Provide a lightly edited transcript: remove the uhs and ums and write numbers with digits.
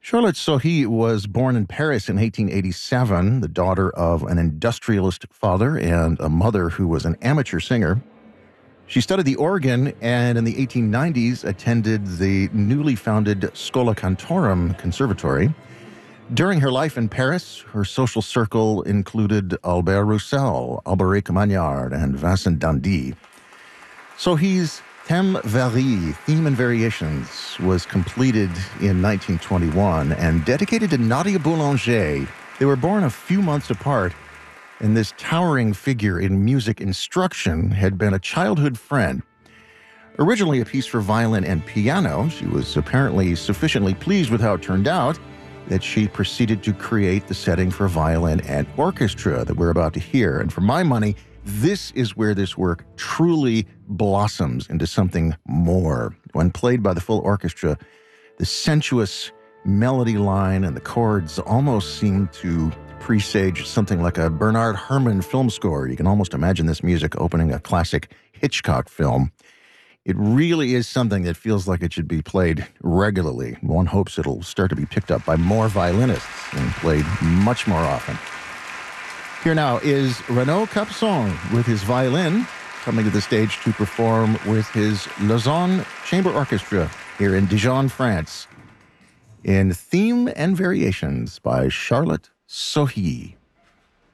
Charlotte Sohi was born in Paris in 1887, the daughter of an industrialist father and a mother who was an amateur singer. She studied the organ and in the 1890s attended the newly founded Schola Cantorum Conservatory. During her life in Paris, her social circle included Albert Roussel, Alberic Magnard, and Vincent Dandy. Sohi's Thème Varie, Theme and Variations, was completed in 1921 and dedicated to Nadia Boulanger. They were born a few months apart, and this towering figure in music instruction had been a childhood friend. Originally a piece for violin and piano, she was apparently sufficiently pleased with how it turned out that she proceeded to create the setting for violin and orchestra that we're about to hear. And for my money, this is where this work truly blossoms into something more. When played by the full orchestra, the sensuous melody line and the chords almost seem to presage something like a Bernard Herrmann film score. You can almost imagine this music opening a classic Hitchcock film. It really is something that feels like it should be played regularly. One hopes it'll start to be picked up by more violinists and played much more often. Here now is Renaud Capuçon with his violin coming to the stage to perform with his Lausanne Chamber Orchestra here in Dijon, France, in Theme and Variations by Charlotte Sohi.